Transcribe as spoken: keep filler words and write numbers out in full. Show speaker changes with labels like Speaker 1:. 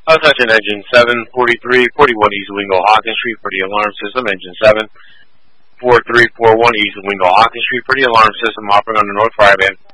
Speaker 1: Attention engine seven forty-three forty-one East Wingo Hawkins Street for the alarm system. Engine seven four three four one East Wingo Hawkins Street for the alarm system operating on the North Fireband.